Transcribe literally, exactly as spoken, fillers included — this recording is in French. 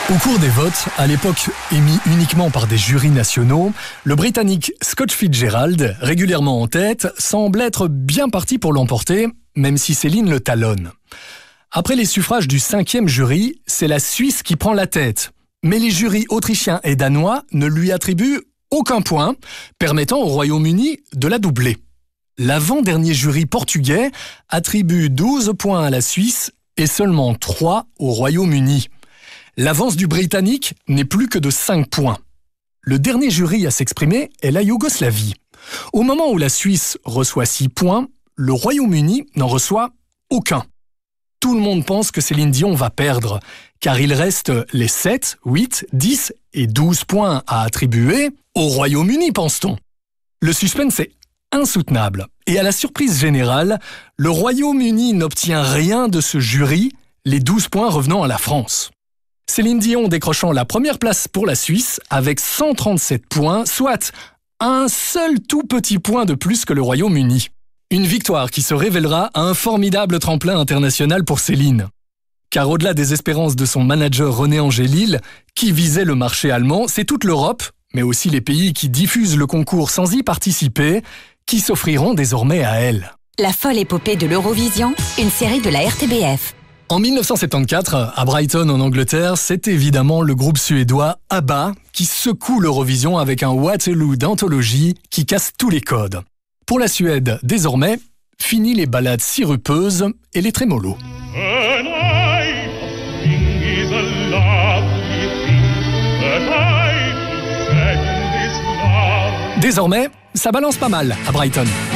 Au cours des votes, à l'époque émis uniquement par des jurys nationaux, le Britannique Scott Fitzgerald, régulièrement en tête, semble être bien parti pour l'emporter, même si Céline le talonne. Après les suffrages du cinquième jury, c'est la Suisse qui prend la tête. Mais les jurys autrichiens et danois ne lui attribuent aucun point, permettant au Royaume-Uni de la doubler. L'avant-dernier jury portugais attribue douze points à la Suisse et seulement trois au Royaume-Uni. L'avance du Britannique n'est plus que de cinq points. Le dernier jury à s'exprimer est la Yougoslavie. Au moment où la Suisse reçoit six points, le Royaume-Uni n'en reçoit aucun. Tout le monde pense que Céline Dion va perdre, car il reste les sept, huit, dix et douze points à attribuer au Royaume-Uni, pense-t-on. Le suspense est insoutenable, et à la surprise générale, le Royaume-Uni n'obtient rien de ce jury, les douze points revenant à la France. Céline Dion décrochant la première place pour la Suisse avec cent trente-sept points, soit un seul tout petit point de plus que le Royaume-Uni. Une victoire qui se révélera un formidable tremplin international pour Céline. Car au-delà des espérances de son manager René Angélil, qui visait le marché allemand, c'est toute l'Europe, mais aussi les pays qui diffusent le concours sans y participer, qui s'offriront désormais à elle. La folle épopée de l'Eurovision, une série de la R T B F. En mille neuf cent soixante-quatorze, à Brighton en Angleterre, c'est évidemment le groupe suédois ABBA qui secoue l'Eurovision avec un Waterloo d'anthologie qui casse tous les codes. Pour la Suède, désormais, fini les ballades sirupeuses et les trémolos. Désormais, ça balance pas mal à Brighton.